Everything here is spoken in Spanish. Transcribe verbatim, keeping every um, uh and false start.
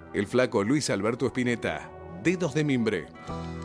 El flaco Luis Alberto Spinetta, Dedos de Mimbre.